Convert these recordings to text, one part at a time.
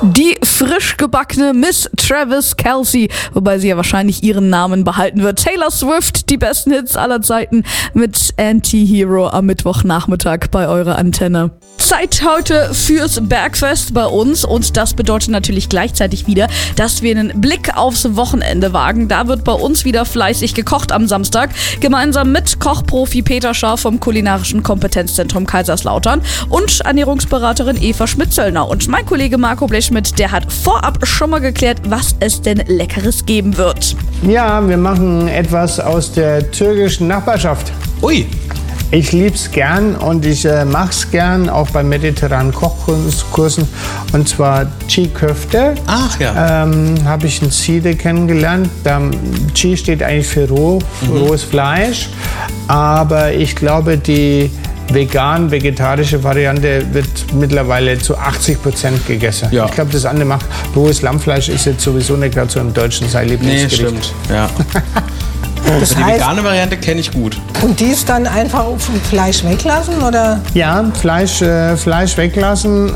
Die frisch gebackene Miss Travis Kelce, wobei sie ja wahrscheinlich ihren Namen behalten wird. Taylor Swift, die besten Hits aller Zeiten mit Anti-Hero am Mittwochnachmittag bei eurer Antenne. Zeit heute fürs Bergfest bei uns und das bedeutet natürlich gleichzeitig wieder, dass wir einen Blick aufs Wochenende wagen. Da wird bei uns wieder fleißig gekocht am Samstag, gemeinsam mit Kochprofi Peter Scharf vom Kulinarischen Kompetenzzentrum Kaiserslautern und Ernährungsberaterin Eva Schmidt-Zöllner. Und mein Kollege Marco Blechschmidt, der hat vorab schon mal geklärt, was es denn Leckeres geben wird. Ja, wir machen etwas aus der türkischen Nachbarschaft. Ui! Ich lieb's gern und ich mach's gern, auch bei mediterranen Kochkursen. Und zwar Çiğ Köfte. Ach ja. Habe ich in Siede kennengelernt. Çiğ steht eigentlich für rohes Fleisch. Aber ich glaube, die vegan-vegetarische Variante wird mittlerweile zu 80% gegessen. Ja. Ich glaube, das andere macht rohes Lammfleisch ist jetzt sowieso nicht gerade so im Deutschen sein Lieblingsgericht. Nee, stimmt. Ja. Das Die heißt, vegane Variante kenne ich gut. und die ist dann einfach vom Fleisch weglassen, oder? Ja, Fleisch weglassen.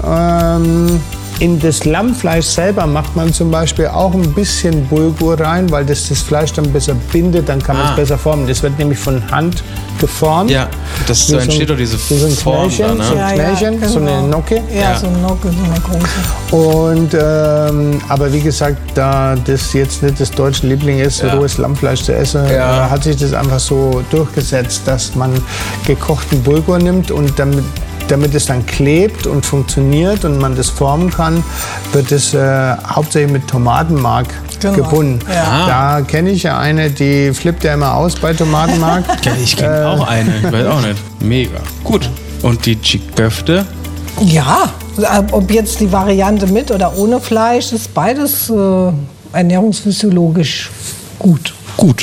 In das Lammfleisch selber macht man zum Beispiel auch ein bisschen Bulgur rein, weil das Fleisch dann besser bindet, dann kann man es besser formen. Das wird nämlich von Hand geformt. Ja, das so entsteht doch diese wie so ein Form da, Knöllchen, ne? so ein Knöllchen, genau. so eine Nocke. Ja, so eine Nocke, so eine große. Und, aber wie gesagt, da das jetzt nicht das deutsche Liebling ist, rohes Lammfleisch zu essen, hat sich das einfach so durchgesetzt, dass man gekochten Bulgur nimmt und damit es dann klebt und funktioniert und man das formen kann, wird es hauptsächlich mit Tomatenmark gebunden. Ja. Da kenne ich ja eine, die flippt ja immer aus bei Tomatenmark. Ich kenne auch eine, ich weiß auch nicht. Mega. Gut. Und die Çiğ Köfte? Ja, ob jetzt die Variante mit oder ohne Fleisch, ist beides ernährungsphysiologisch gut.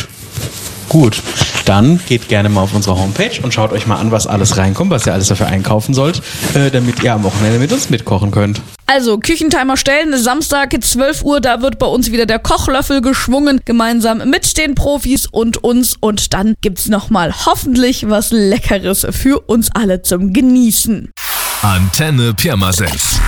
Gut. Dann geht gerne mal auf unsere Homepage und schaut euch mal an, was alles reinkommt, was ihr alles dafür einkaufen sollt, damit ihr am Wochenende mit uns mitkochen könnt. Also Küchentimer stellen, Samstag 12 Uhr, da wird bei uns wieder der Kochlöffel geschwungen, gemeinsam mit den Profis und uns. Und dann gibt's nochmal hoffentlich was Leckeres für uns alle zum Genießen. Antenne Pirmasens.